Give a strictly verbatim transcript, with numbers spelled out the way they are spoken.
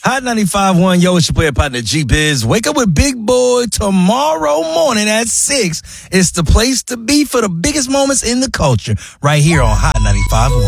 Hot ninety-five point one, yo, it's your player partner G-Biz. Wake up with Big Boy tomorrow morning at six. It's the place to be for the biggest moments in the culture right here on Hot ninety-five point one.